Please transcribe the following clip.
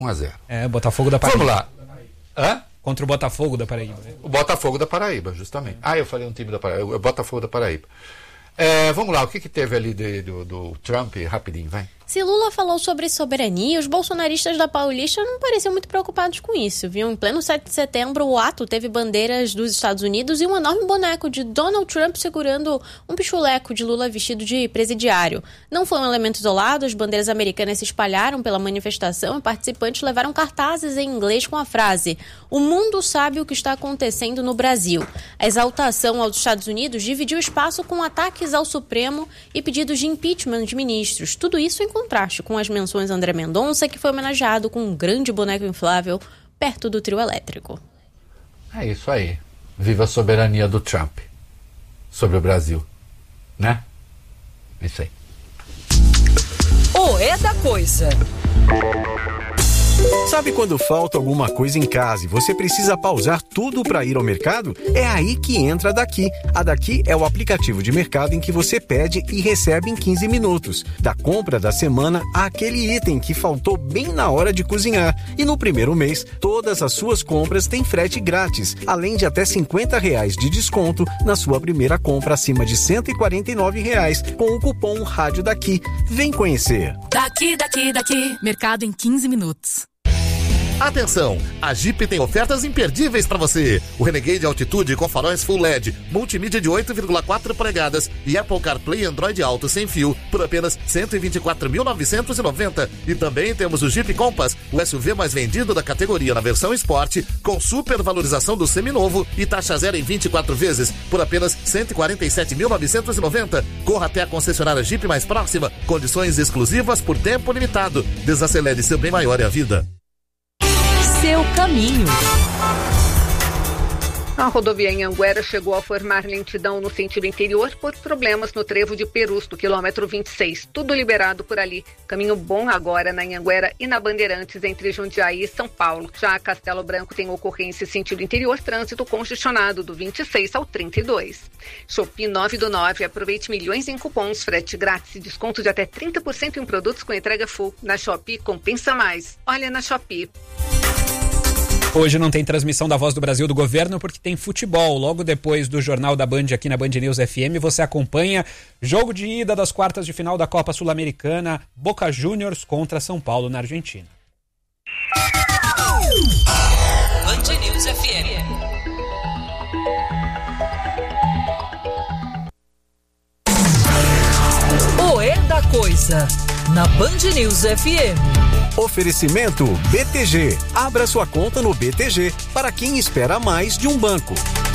1-0. Botafogo da Paraíba. Vamos lá. Hã? Contra o Botafogo da Paraíba. O Botafogo da Paraíba, justamente. Eu falei um time da Paraíba. O Botafogo da Paraíba. Vamos lá, o que teve ali do Trump? Rapidinho, vai. Se Lula falou sobre soberania, os bolsonaristas da Paulista não pareciam muito preocupados com isso, viu? Em pleno 7 de setembro, o ato teve bandeiras dos Estados Unidos e um enorme boneco de Donald Trump segurando um pichuleco de Lula vestido de presidiário. Não foi um elemento isolado, as bandeiras americanas se espalharam pela manifestação e participantes levaram cartazes em inglês com a frase: "O mundo sabe o que está acontecendo no Brasil". A exaltação aos Estados Unidos dividiu espaço com ataques ao Supremo e pedidos de impeachment de ministros. Tudo isso em contraste com as menções a André Mendonça, que foi homenageado com um grande boneco inflável perto do trio elétrico. É isso aí. Viva a soberania do Trump sobre o Brasil, né? Isso aí. O É da Coisa. Sabe quando falta alguma coisa em casa e você precisa pausar tudo para ir ao mercado? É aí que entra a Daqui. A Daqui é o aplicativo de mercado em que você pede e recebe em 15 minutos. Da compra da semana àquele item que faltou bem na hora de cozinhar. E no primeiro mês, todas as suas compras têm frete grátis, além de até R$50 de desconto na sua primeira compra acima de R$149 com o cupom Rádio Daqui. Vem conhecer. Daqui. Mercado em 15 minutos. Atenção, a Jeep tem ofertas imperdíveis para você. O Renegade Altitude com faróis Full LED, multimídia de 8,4 polegadas e Apple CarPlay Android Auto sem fio por apenas R$124.990. E também temos o Jeep Compass, o SUV mais vendido da categoria na versão Sport, com super valorização do seminovo e taxa zero em 24 vezes por apenas R$147.990. Corra até a concessionária Jeep mais próxima, condições exclusivas por tempo limitado. Desacelere, seu bem maior é a vida. Seu caminho. A rodovia Anhanguera chegou a formar lentidão no sentido interior por problemas no trevo de Perus, do quilômetro 26. Tudo liberado por ali. Caminho bom agora na Anhanguera e na Bandeirantes, entre Jundiaí e São Paulo. Já a Castelo Branco tem ocorrência sentido interior, trânsito congestionado do 26 ao 32. Shopee 9 do 9. Aproveite milhões em cupons, frete grátis e desconto de até 30% em produtos com entrega full. Na Shopee, compensa mais. Olha na Shopee. Hoje não tem transmissão da Voz do Brasil do governo porque tem futebol. Logo depois do Jornal da Band aqui na Band News FM, você acompanha jogo de ida das quartas de final da Copa Sul-Americana, Boca Juniors contra São Paulo na Argentina. Band News FM. O É da Coisa, na Band News FM. Oferecimento BTG. Abra sua conta no BTG para quem espera mais de um banco.